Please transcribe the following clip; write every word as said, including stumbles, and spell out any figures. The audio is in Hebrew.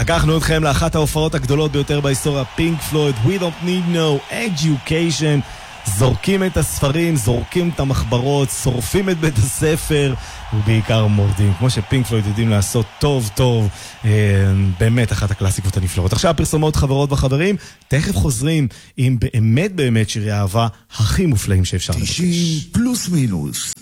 לקחנו אתכם לאחת ההופעות הגדולות ביותר בהיסטוריה, פינק פלויד, We Don't Need No Education. זורקים את הספרים, זורקים את המחברות, שורפים את בית הספר, ובעיקר מורדים, כמו שפינק פלויד יודעים לעשות טוב טוב. אה, באמת אחת הקלאסיקות הנפלאות. עכשיו פרסומות, חברות וחברים, תכף חוזרים עם באמת באמת שירי האהבה הכי מופלאים שאפשר לבקש. תשעים פלוס מינוס.